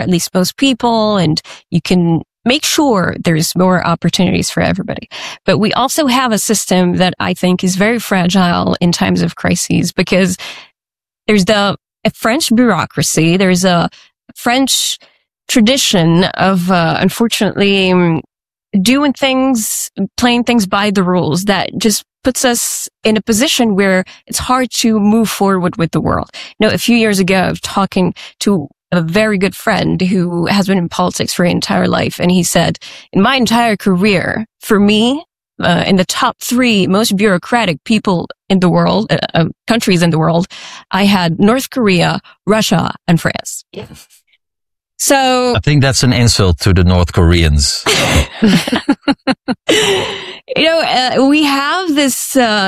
at least most people, and you can make sure there's more opportunities for everybody. But we also have a system that I think is very fragile in times of crises, because there's a French bureaucracy, there's a French tradition of, unfortunately, doing things, playing things by the rules that just puts us in a position where it's hard to move forward with the world. You know, a few years ago, I was talking to a very good friend who has been in politics for his entire life. And he said, in my entire career, for me, in the top 3 most bureaucratic people in the world, countries in the world, I had North Korea, Russia, and France. Yeah. So I think that's an insult to the North Koreans. We have this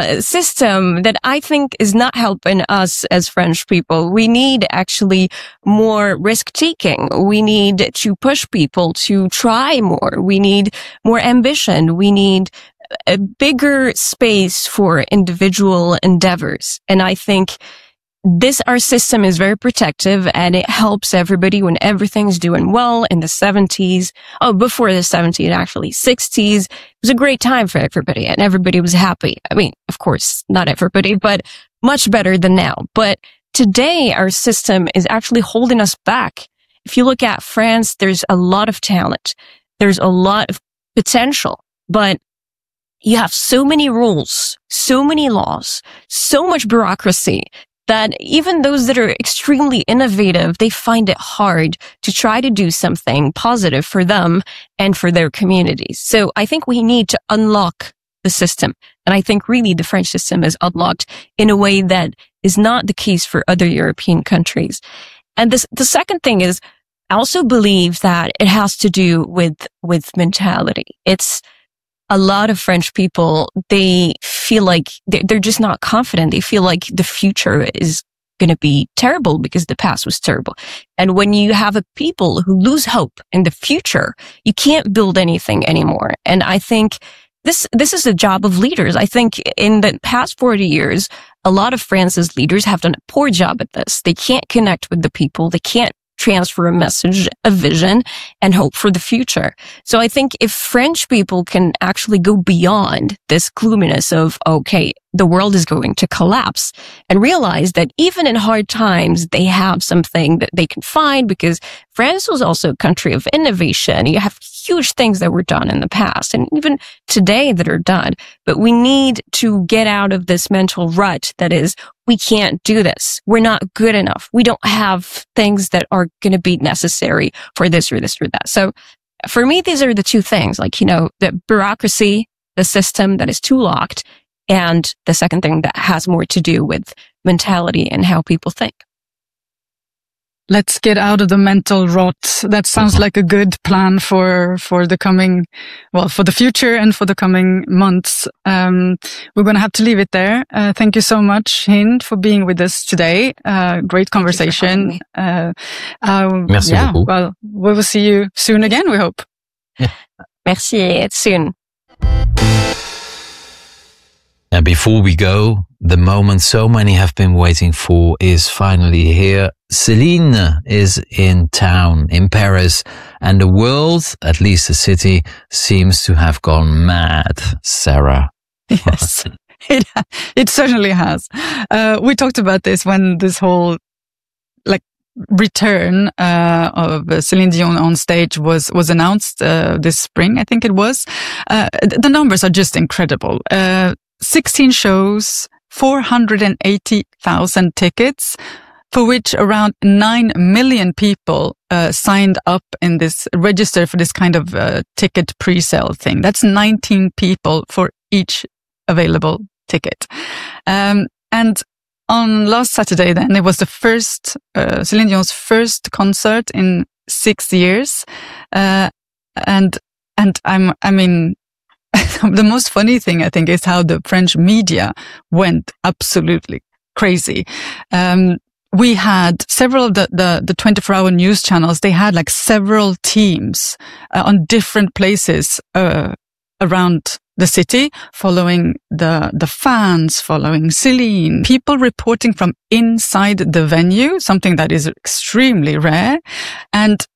system that I think is not helping us as French people. We need actually more risk-taking. We need to push people to try more. We need more ambition. We need a bigger space for individual endeavors. And I think our system is very protective, and it helps everybody when everything's doing well in the 70s. Oh, before the 70s, actually, 60s. It was a great time for everybody, and everybody was happy. I mean, of course, not everybody, but much better than now. But today, our system is actually holding us back. If you look at France, there's a lot of talent. There's a lot of potential, but you have so many rules, so many laws, so much bureaucracy, that even those that are extremely innovative, they find it hard to try to do something positive for them and for their communities. So I think we need to unlock the system. And I think really the French system is unlocked in a way that is not the case for other European countries. And the second thing is, I also believe that it has to do with mentality. It's a lot of French people, they feel like they're just not confident. They feel like the future is going to be terrible because the past was terrible. And when you have a people who lose hope in the future, you can't build anything anymore. And I think this is the job of leaders. I think in the past 40 years, a lot of France's leaders have done a poor job at this. They can't connect with the people. They can't transfer a message, a vision, and hope for the future. So I think if French people can actually go beyond this gloominess of, okay, the world is going to collapse, and realize that even in hard times, they have something that they can find, because France was also a country of innovation. You have huge things that were done in the past, and even today that are done. But we need to get out of this mental rut that is, we can't do this. We're not good enough. We don't have things that are going to be necessary for this or this or that. So for me, these are the two things, like, the bureaucracy, the system that is too locked, and the second thing that has more to do with mentality and how people think. Let's get out of the mental rot. That sounds like a good plan for the coming, for the future and for the coming months. We're going to have to leave it there. Thank you so much, Hind, for being with us today. Great conversation. Merci beaucoup. Well, we will see you soon again, we hope. Yeah. Merci, it's soon. And before we go, the moment so many have been waiting for is finally here. Céline is in town in Paris, and the world, at least the city, seems to have gone mad, Sarah. Yes, it certainly has. We talked about this when this whole return of Céline Dion on stage was announced this spring, I think it was. The numbers are just incredible. 16 shows, 480,000 tickets, for which around 9 million people signed up in this register for this kind of ticket pre-sale thing. That's 19 people for each available ticket. And on last Saturday, then, it was the first Céline Dion's first concert in 6 years, and I mean. The most funny thing, I think, is how the French media went absolutely crazy. We had several of the 24-hour news channels. They had several teams on different places around the city, following the fans, following Céline, people reporting from inside the venue, something that is extremely rare. And